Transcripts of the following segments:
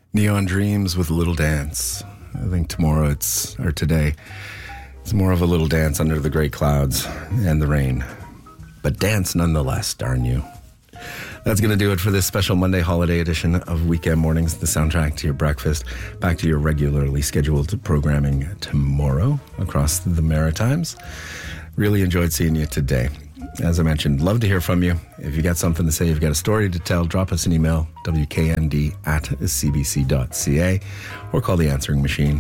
Neon Dreams with a little dance. I think today, it's more of a little dance under the gray clouds and the rain. But dance nonetheless, darn you. That's going to do it for this special Monday holiday edition of Weekend Mornings, the soundtrack to your breakfast. Back to your regularly scheduled programming tomorrow across the Maritimes. Really enjoyed seeing you today. As I mentioned, love to hear from you. If you got something to say, you've got a story to tell, drop us an email, wknd@cbc.ca, or call the answering machine,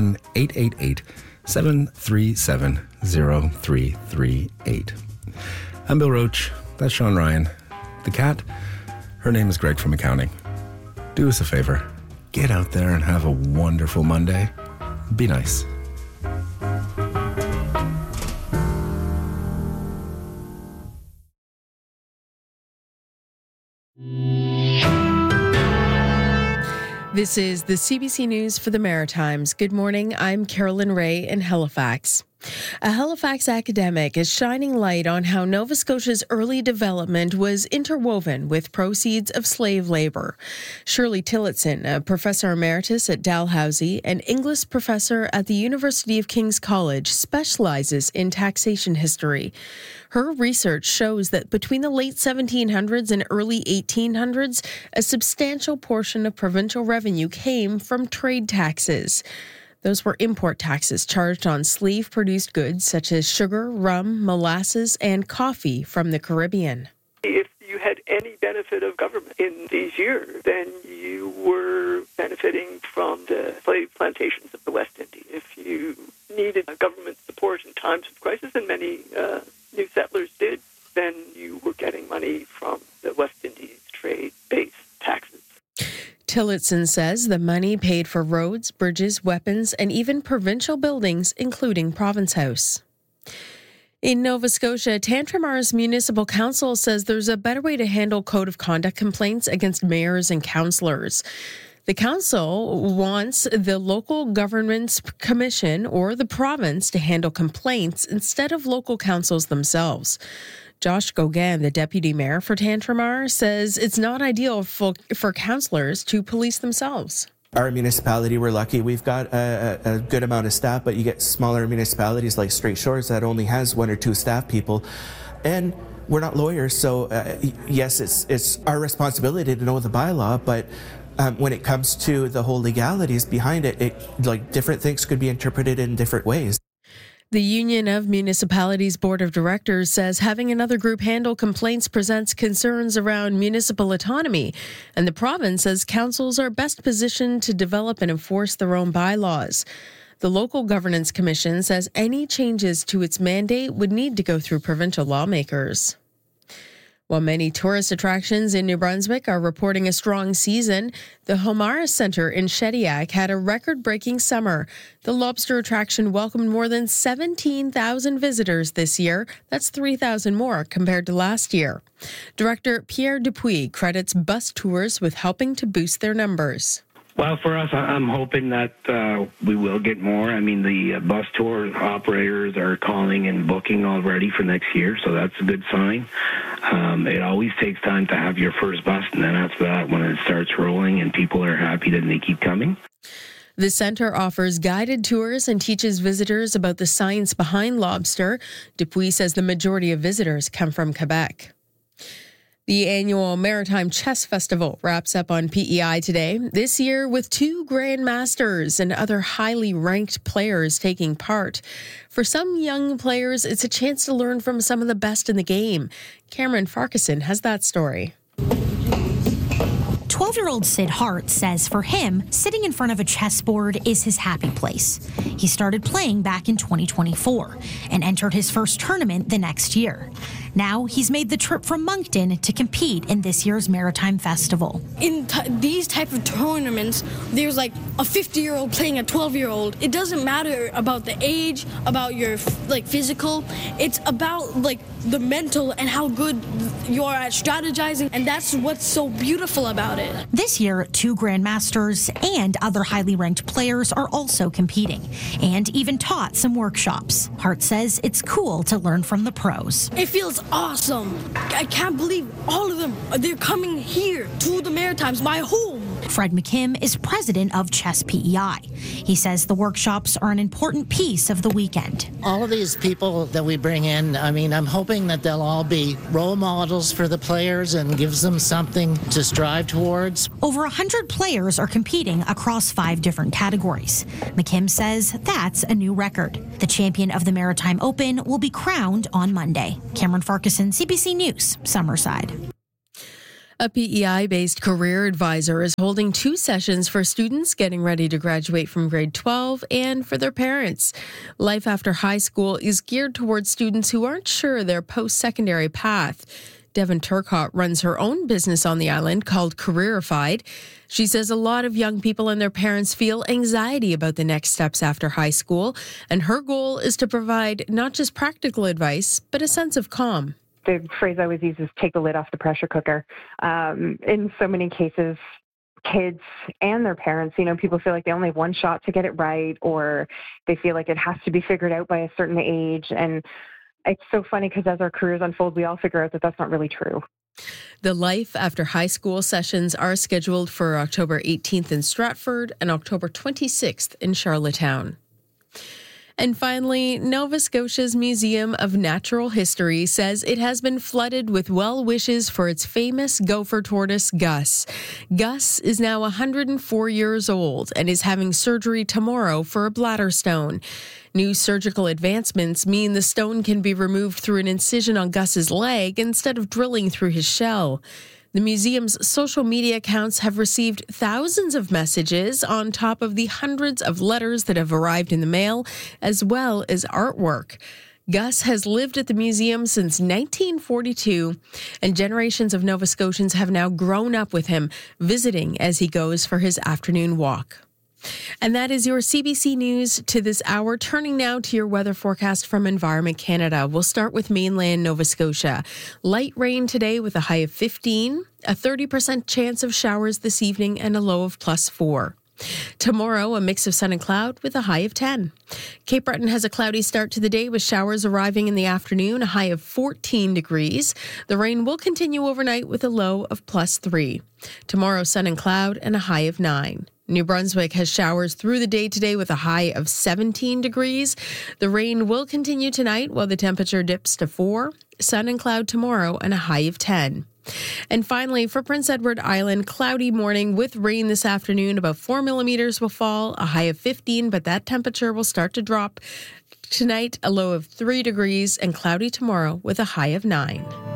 1-888-737-0338. I'm Bill Roach. That's Sean Ryan. The cat, her name is Greg from accounting. Do us a favor. Get out there and have a wonderful Monday. Be nice. This is the CBC News for the Maritimes. Good morning, I'm Carolyn Ray in Halifax. A Halifax academic is shining light on how Nova Scotia's early development was interwoven with proceeds of slave labour. Shirley Tillotson, a professor emeritus at Dalhousie and English professor at the University of King's College, specialises in taxation history. Her research shows that between the late 1700s and early 1800s, a substantial portion of provincial revenue came from trade taxes. Those were import taxes charged on slave-produced goods such as sugar, rum, molasses, and coffee from the Caribbean. If you had any benefit of government in these years, then you were benefiting from the slave plantations of the West Indies. If you needed government support in times of crisis, and many new settlers did, then you were getting money from the West Indies trade-based taxes. Tillotson says the money paid for roads, bridges, weapons, and even provincial buildings, including Province House. In Nova Scotia, Tantramars Municipal Council says there's a better way to handle code of conduct complaints against mayors and councillors. The council wants the local government's commission or the province to handle complaints instead of local councils themselves. Josh Gauguin, the deputy mayor for Tantramar, says it's not ideal for councillors to police themselves. Our municipality, we're lucky. We've got a good amount of staff, but you get smaller municipalities like Strait Shores that only has one or two staff people. And we're not lawyers, so yes, it's our responsibility to know the bylaw, but when it comes to the whole legalities behind it, different things could be interpreted in different ways. The Union of Municipalities Board of Directors says having another group handle complaints presents concerns around municipal autonomy, and the province says councils are best positioned to develop and enforce their own bylaws. The Local Governance Commission says any changes to its mandate would need to go through provincial lawmakers. While many tourist attractions in New Brunswick are reporting a strong season, the Homaris Centre in Shediac had a record-breaking summer. The lobster attraction welcomed more than 17,000 visitors this year. That's 3,000 more compared to last year. Director Pierre Dupuis credits bus tours with helping to boost their numbers. Well, for us, I'm hoping that we will get more. I mean, the bus tour operators are calling and booking already for next year, so that's a good sign. It always takes time to have your first bus, and then after that, when it starts rolling and people are happy, then they keep coming. The centre offers guided tours and teaches visitors about the science behind lobster. Dupuis says the majority of visitors come from Quebec. The annual Maritime Chess Festival wraps up on PEI today, this year with 2 grandmasters and other highly ranked players taking part. For some young players, it's a chance to learn from some of the best in the game. Cameron Farquharson has that story. 12-year-old Sid Hart says for him, sitting in front of a chessboard is his happy place. He started playing back in 2024 and entered his first tournament the next year. Now he's made the trip from Moncton to compete in this year's Maritime Festival. In these type of tournaments, there's like a 50-year-old playing a 12-year-old. It doesn't matter about the age, about your physical. It's about the mental and how good you are at strategizing, and that's what's so beautiful about it. This year, 2 grandmasters and other highly ranked players are also competing and even taught some workshops. Hart says it's cool to learn from the pros. It feels awesome. I can't believe all of them, they're coming here to the Maritimes, my home. Fred McKim is president of Chess PEI. He says the workshops are an important piece of the weekend. All of these people that we bring in, I'm hoping that they'll all be role models for the players and gives them something to strive towards. Over 100 players are competing across 5 different categories. McKim says that's a new record. The champion of the Maritime Open will be crowned on Monday. Cameron Farquharson, CBC News, Summerside. A PEI-based career advisor is holding 2 sessions for students getting ready to graduate from grade 12 and for their parents. Life after high school is geared towards students who aren't sure their post-secondary path. Devin Turcotte runs her own business on the island called Careerified. She says a lot of young people and their parents feel anxiety about the next steps after high school, and her goal is to provide not just practical advice, but a sense of calm. The phrase I always use is take the lid off the pressure cooker. In so many cases, kids and their parents, people feel like they only have one shot to get it right, or they feel like it has to be figured out by a certain age. And it's so funny because as our careers unfold, we all figure out that that's not really true. The Life After High School sessions are scheduled for October 18th in Stratford and October 26th in Charlottetown. And finally, Nova Scotia's Museum of Natural History says it has been flooded with well wishes for its famous gopher tortoise, Gus. Gus is now 104 years old and is having surgery tomorrow for a bladder stone. New surgical advancements mean the stone can be removed through an incision on Gus's leg instead of drilling through his shell. The museum's social media accounts have received thousands of messages on top of the hundreds of letters that have arrived in the mail, as well as artwork. Gus has lived at the museum since 1942, and generations of Nova Scotians have now grown up with him, visiting as he goes for his afternoon walk. And that is your CBC News to this hour. Turning now to your weather forecast from Environment Canada. We'll start with mainland Nova Scotia. Light rain today with a high of 15, a 30% chance of showers this evening, and a low of +4. Tomorrow, a mix of sun and cloud with a high of 10. Cape Breton has a cloudy start to the day with showers arriving in the afternoon, a high of 14 degrees. The rain will continue overnight with a low of +3. Tomorrow, sun and cloud and a high of 9. New Brunswick has showers through the day today with a high of 17 degrees. The rain will continue tonight while the temperature dips to 4. Sun and cloud tomorrow and a high of 10. And finally, for Prince Edward Island, cloudy morning with rain this afternoon. About 4 millimeters will fall, a high of 15, but that temperature will start to drop. Tonight, a low of 3 degrees and cloudy tomorrow with a high of 9.